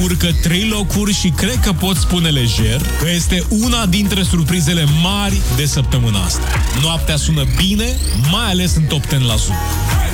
urcă 3 locuri și cred că pot spune lejer că este una dintre surprizele mari de săptămâna asta. Noaptea sună bine, mai ales în Top 10 la Zoom.